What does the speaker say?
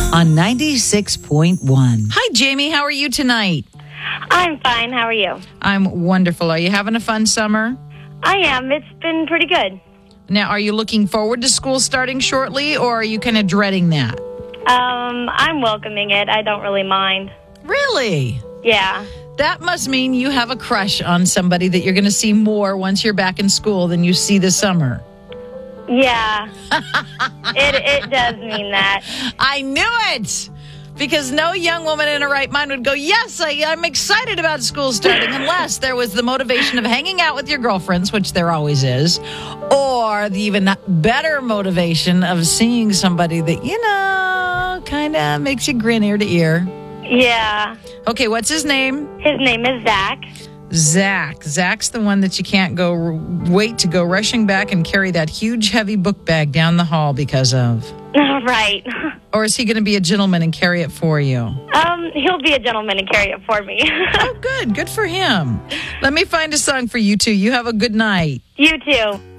on 96.1. Hi, Jamie. How are you tonight? I'm fine. How are you? I'm wonderful. Are you having a fun summer? I am. It's been pretty good. Now, are you looking forward to school starting shortly, or are you kind of dreading that? I'm welcoming it. I don't really mind. Really? Yeah. That must mean you have a crush on somebody that you're going to see more once you're back in school than you see this summer. Yeah. It does mean that. I knew it! Because no young woman in her right mind would go, yes, I'm excited about school starting, unless there was the motivation of hanging out with your girlfriends, which there always is, or the even better motivation of seeing somebody that, kind of makes you grin ear to ear. Yeah. Okay, what's his name? His name is Zach. Zach. Zach's the one that you can't wait to go rushing back and carry that huge, heavy book bag down the hall because of. Right. Or is he going to be a gentleman and carry it for you? He'll be a gentleman and carry it for me. Oh, good. Good for him. Let me find a song for you two. You have a good night. You too.